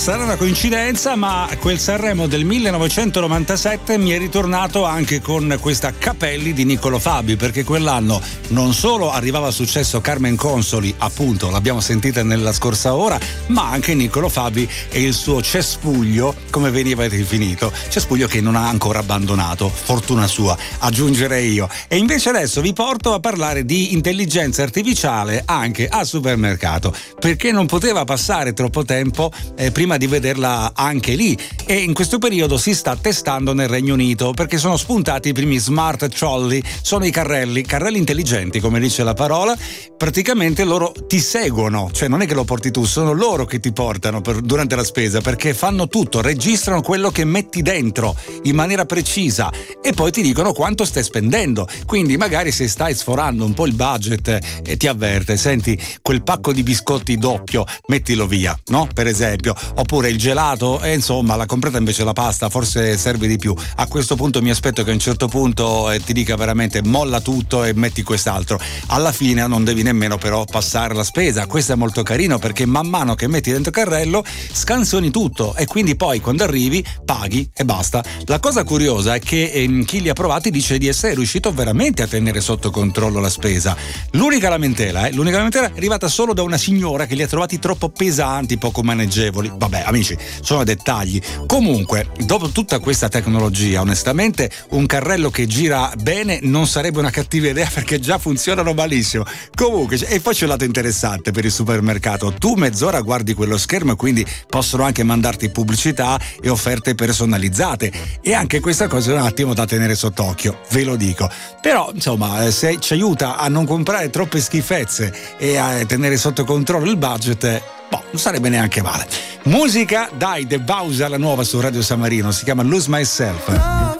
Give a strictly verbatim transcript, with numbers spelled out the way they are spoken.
Sarà una coincidenza, ma quel Sanremo del millenovecentonovantasette mi è ritornato anche con questa Capelli di Niccolo Fabi, perché quell'anno non solo arrivava a successo Carmen Consoli, appunto, l'abbiamo sentita nella scorsa ora, ma anche Niccolo Fabi e il suo cespuglio, come veniva definito, cespuglio che non ha ancora abbandonato, fortuna sua, aggiungerei io. E invece adesso vi porto a parlare di intelligenza artificiale anche al supermercato, perché non poteva passare troppo tempo eh, prima di vederla anche lì, e in questo periodo si sta testando nel Regno Unito, perché sono spuntati i primi smart trolley, sono i carrelli, carrelli intelligenti come dice la parola. Praticamente loro ti seguono, cioè non è che lo porti tu, sono loro che ti portano per, durante la spesa, perché fanno tutto, registrano quello che metti dentro in maniera precisa e poi ti dicono quanto stai spendendo. Quindi magari se stai sforando un po' il budget e ti avverte, senti, quel pacco di biscotti doppio mettilo via, no? Per esempio, oppure il gelato, e insomma la comprata invece la pasta, forse serve di più. A questo punto mi aspetto che a un certo punto eh, ti dica veramente molla tutto e metti quest'altro. Alla fine non devi nemmeno però passare la spesa. Questo è molto carino, perché man mano che metti dentro il carrello scansioni tutto e quindi poi quando arrivi paghi e basta. La cosa curiosa è che eh, chi li ha provati dice di essere riuscito veramente a tenere sotto controllo la spesa. L'unica lamentela, eh, l'unica lamentela è arrivata solo da una signora che li ha trovati troppo pesanti, poco maneggevoli. Vabbè, amici, sono dettagli. Comunque, dopo tutta questa tecnologia, onestamente un carrello che gira bene non sarebbe una cattiva idea, perché già funzionano malissimo. Comunque, e poi c'è il lato interessante per il supermercato: tu mezz'ora guardi quello schermo e quindi possono anche mandarti pubblicità e offerte personalizzate, e anche questa cosa è un attimo da tenere sott'occhio, ve lo dico. Però insomma, se ci aiuta a non comprare troppe schifezze e a tenere sotto controllo il budget, boh, non sarebbe neanche male. Musica, dai, The Bowser, la nuova su Radio San Marino, si chiama Lose Myself.